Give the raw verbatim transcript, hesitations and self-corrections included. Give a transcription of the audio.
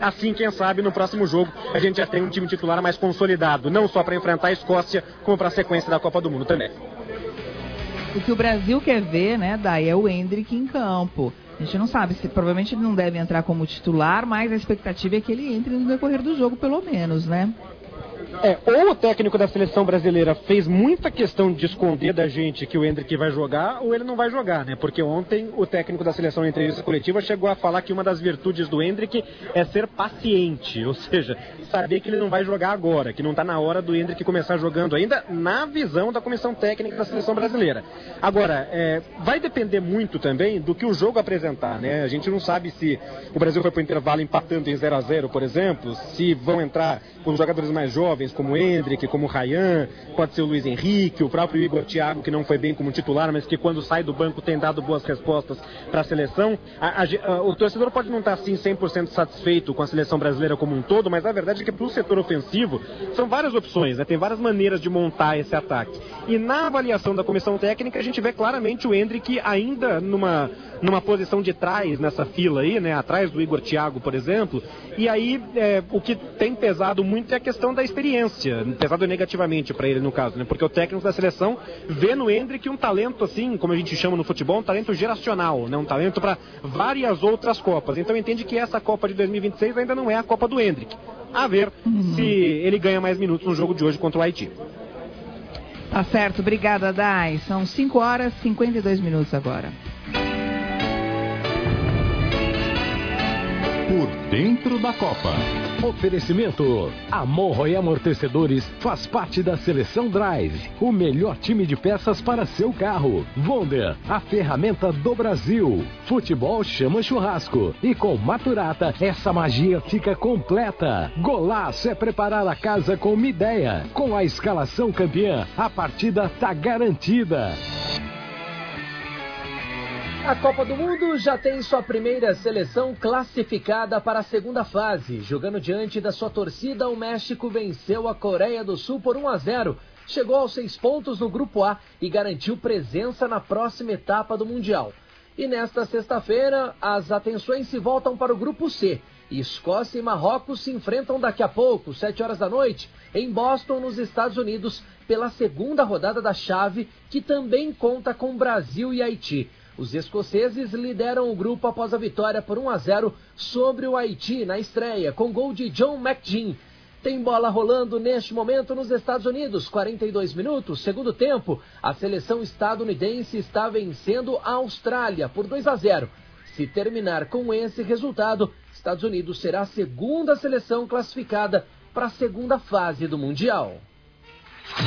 Assim, quem sabe, no próximo jogo a gente já tem um time titular mais consolidado, não só para enfrentar a Escócia, como para a sequência da Copa do Mundo também. O que o Brasil quer ver, né, Day, é o Endrick em campo. A gente não sabe, se provavelmente ele não deve entrar como titular, mas a expectativa é que ele entre no decorrer do jogo, pelo menos, né? É, ou o técnico da seleção brasileira fez muita questão de esconder da gente que o Endrick vai jogar, ou ele não vai jogar, né? Porque ontem o técnico da seleção em entrevista coletiva chegou a falar que uma das virtudes do Endrick é ser paciente, ou seja, saber que ele não vai jogar agora, que não está na hora do Endrick começar jogando ainda, na visão da comissão técnica da seleção brasileira. Agora, é, vai depender muito também do que o jogo apresentar, né? A gente não sabe se o Brasil foi para o intervalo empatando em zero a zero, por exemplo, se vão entrar os jogadores mais jovens, como o Endrick, como o Ryan, pode ser o Luiz Henrique, o próprio Igor Thiago, que não foi bem como titular, mas que quando sai do banco tem dado boas respostas para a seleção. A, a, o torcedor pode não estar assim cem por cento satisfeito com a seleção brasileira como um todo, mas a verdade é que para o setor ofensivo são várias opções, né? Tem várias maneiras de montar esse ataque. E na avaliação da comissão técnica a gente vê claramente o Endrick ainda numa, numa posição de trás nessa fila aí, né? Atrás do Igor Thiago, por exemplo. E aí é, o que tem pesado muito é a questão da experiência, pesado negativamente para ele no caso, né? Porque o técnico da seleção vê no Endrick um talento assim, como a gente chama no futebol, um talento geracional, né? Um talento para várias outras Copas. Então entende que essa Copa de dois mil e vinte e seis ainda não é a Copa do Endrick. A ver uhum. se ele ganha mais minutos no jogo de hoje contra o Haiti. Tá certo, obrigada, Day. São cinco horas e cinquenta e dois minutos agora. Por dentro da Copa. Oferecimento. A Monroe Amortecedores faz parte da Seleção Drive, o melhor time de peças para seu carro. Wonder, a ferramenta do Brasil. Futebol chama churrasco. E com Maturata, essa magia fica completa. Golaço é preparar a casa com uma ideia. Com a escalação campeã, a partida tá garantida. A Copa do Mundo já tem sua primeira seleção classificada para a segunda fase. Jogando diante da sua torcida, o México venceu a Coreia do Sul por um a zero. Chegou aos seis pontos no Grupo A e garantiu presença na próxima etapa do Mundial. E nesta sexta-feira, as atenções se voltam para o Grupo C. Escócia e Marrocos se enfrentam daqui a pouco, sete horas da noite, em Boston, nos Estados Unidos, pela segunda rodada da chave, que também conta com Brasil e Haiti. Os escoceses lideram o grupo após a vitória por um a zero sobre o Haiti na estreia, com gol de John McGinn. Tem bola rolando neste momento nos Estados Unidos, quarenta e dois minutos, segundo tempo. A seleção estadunidense está vencendo a Austrália por dois a zero. Se terminar com esse resultado, Estados Unidos será a segunda seleção classificada para a segunda fase do Mundial.